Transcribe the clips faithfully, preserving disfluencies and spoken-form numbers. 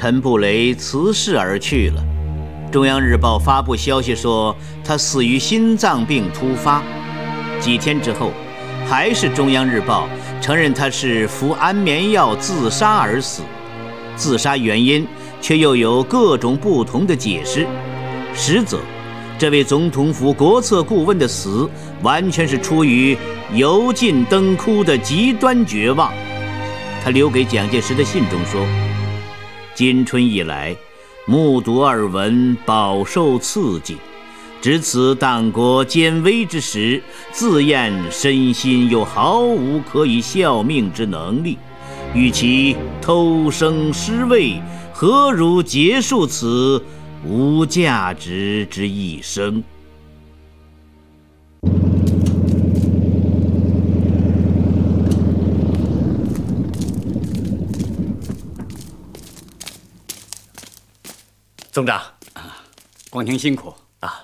陈布雷辞世而去了。中央日报发布消息说他死于心脏病突发。几天之后，还是中央日报承认他是服安眠药自杀而死，自杀原因却又有各种不同的解释。实则，这位总统府国策顾问的死完全是出于油尽灯枯的极端绝望。他留给蒋介石的信中说：“今春以来，目睹耳闻，饱受刺激。值此党国艰危之时，自验身心又毫无可以效命之能力，与其偷生失位，何如结束此无价值之一生？” 总长， 啊，光庭辛苦啊。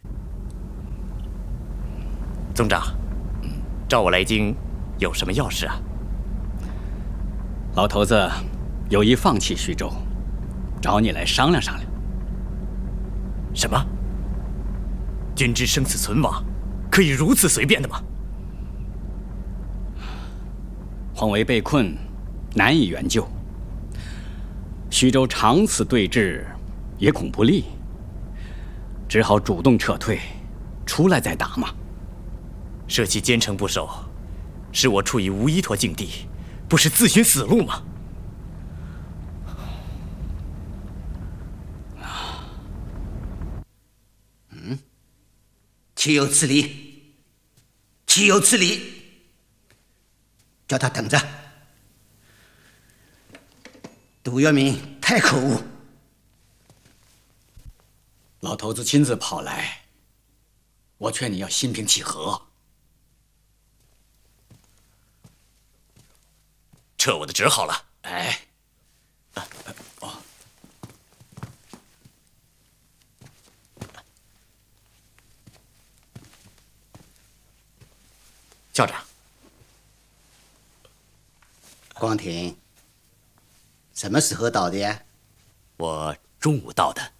总长，召我来京有什么要事啊？ 老头子有意放弃徐州，找你来商量商量。 什么？君之生死存亡，可以如此随便的吗？ 皇维被困，难以援救。徐州长此对峙，也恐不利，只好主动撤退，出来再打嘛。 舍弃坚城不守，使我处于无依托境地，不是自寻死路吗？ 嗯，岂有此理！岂有此理！叫他等着。杜月明太可恶！ 老头子亲自跑来，我劝你要心平气和。 撤我的职好了。 哎，啊，哦， 校长， 光庭，什么时候到的呀？ 我中午到的。